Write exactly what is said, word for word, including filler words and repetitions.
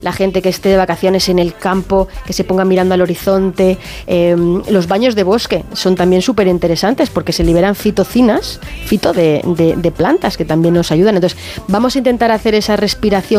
la gente que esté de vacaciones en el campo, que se ponga mirando al horizonte. Eh, los baños de bosque son también súper interesantes porque se liberan fitocinas, fito de, de, de plantas que también nos ayudan. Entonces, vamos a intentar hacer esa respiración